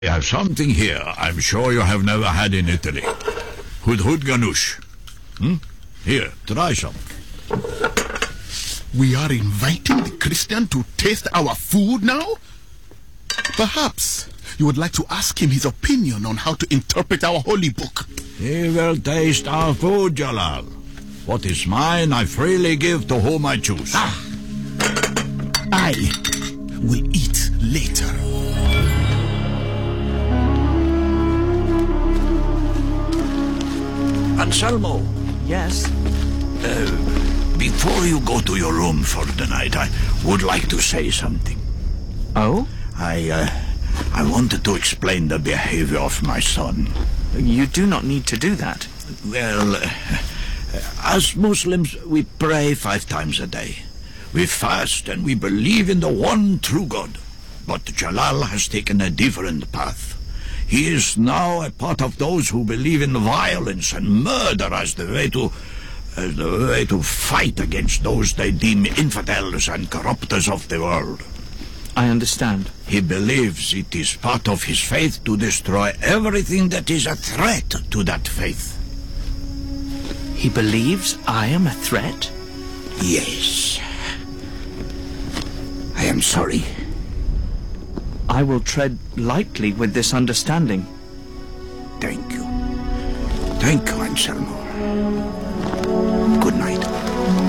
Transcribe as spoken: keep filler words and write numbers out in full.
I have something here I'm sure you have never had in Italy. Hudhud Ganush. Hmm? Here, try some. We are inviting the Christian to taste our food now? Perhaps you would like to ask him his opinion on how to interpret our holy book. He will taste our food, Jalal. What is mine I freely give to whom I choose. Ah! I will eat later. Anselmo. Yes? Uh, before you go to your room for the night, I would like to say something. Oh? I, uh, I wanted to explain the behavior of my son. You do not need to do that. Well, uh, as Muslims, we pray five times a day. We fast and we believe in the one true God. But Jalal has taken a different path. He is now a part of those who believe in violence and murder as the way to, as the way to fight against those they deem infidels and corrupters of the world. I understand. He believes it is part of his faith to destroy everything that is a threat to that faith. He believes I am a threat? Yes. I am sorry. I will tread lightly with this understanding. Thank you. Thank you, Anselmo.